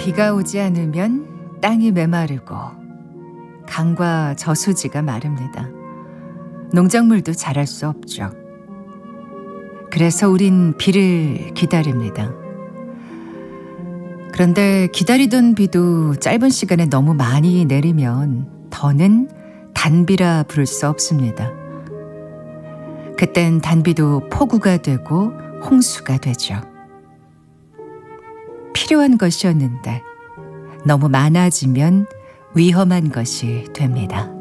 비가 오지 않으면 땅이 메마르고 강과 저수지가 마릅니다. 농작물도 자랄 수 없죠. 그래서 우린 비를 기다립니다. 그런데 기다리던 비도 짧은 시간에 너무 많이 내리면 더는 단비라 부를 수 없습니다. 그땐 단비도 폭우가 되고 홍수가 되죠. 필요한 것이었는데 너무 많아지면 위험한 것이 됩니다.